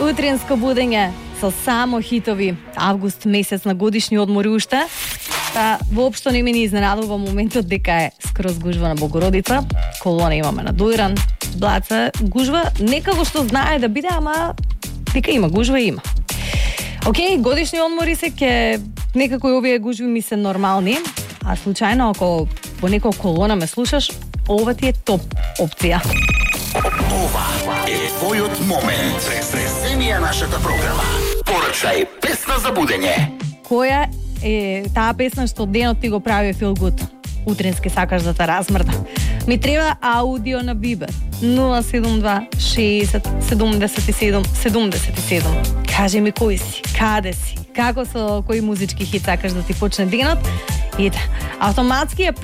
Утренско будење со само хитови. Август месец на годишни одмори уште. Та воопшто не ми ни изненадува моментот дека е скроз гужва на Богородица. Колона имаме на Дујран, Блаца, гужва некако што знае да биде, ама дека има гужва има. Океј, годишни одмори се ке некако и овие гужви ми се нормални, а случајно ако по некој колона ме слушаш, ова ти е топ опција. Ова е твојот момент. Преземи ја нашата програма. Порачај песна за будење. Која е таа песна што денот ти го прави feel good? Утренски сакаш да те размрда. Ми треба аудио на Бибер 072 60 77 77. Кажи ми кој си, каде си, како со кој музички хит сакаш да ти почне денот. Ете, автоматски ја